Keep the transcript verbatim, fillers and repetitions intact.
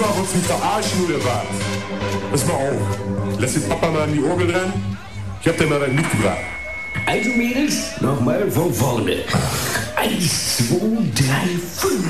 Immer wird's mich verarschen, oder was? Pass mal auf. Lass den Papa mal an die Orgel ran. Ich hab dir mal was mitgebracht. Also Mädels, nochmal von vorne. Eins, zwei, drei, fünf.